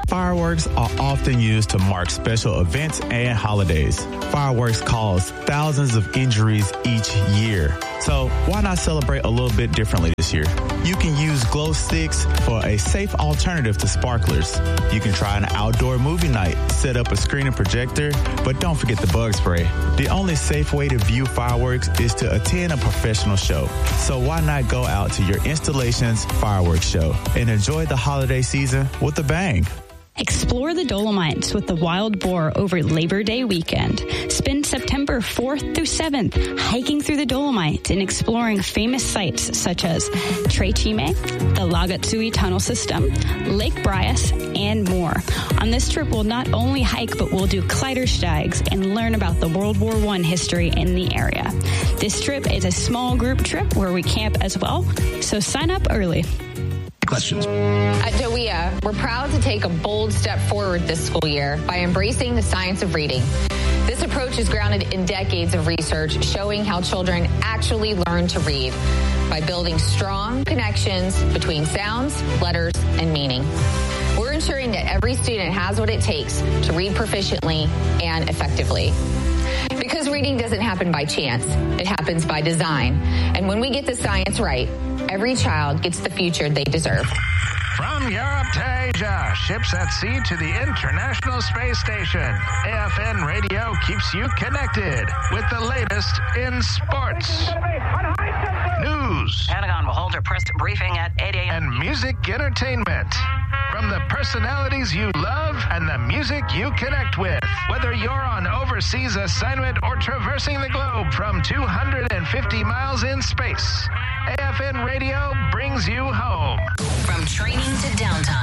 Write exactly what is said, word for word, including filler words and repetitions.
Fireworks are often used to mark special events and holidays. Fireworks cause thousands of injuries each year. So why not celebrate a little bit differently this year? You can use glow sticks for a safe alternative to sparklers. You can try an outdoor movie night, set up a screen and projector, but don't forget the bug spray. The only safe way to view fireworks is to attend a professional show. So why not go out to your installation's fireworks show and enjoy the holiday season with a bang? Explore the Dolomites with the Wild Boar over Labor Day weekend. Spend September fourth through seventh hiking through the Dolomites and exploring famous sites such as Tre Cime, the Lagatsui Tunnel System, Lake Bryas, and more. On this trip, we'll not only hike, but we'll do Kleidersteigs and learn about the World War One history in the area. This trip is a small group trip where we camp as well, so sign up early. Questions. At D O E A, we're proud to take a bold step forward this school year by embracing the science of reading. This approach is grounded in decades of research showing how children actually learn to read by building strong connections between sounds, letters, and meaning. We're ensuring that every student has what it takes to read proficiently and effectively. Because reading doesn't happen by chance, it happens by design. And when we get the science right, every child gets the future they deserve. From Europe to Asia, ships at sea to the International Space Station, A F N Radio keeps you connected with the latest in sports, news, Pentagon will hold a press briefing at eight a.m. and music entertainment. From the personalities you love and the music you connect with. Whether you're on overseas assignment or traversing the globe from two hundred fifty miles in space, A F N Radio brings you home. From training to downtime.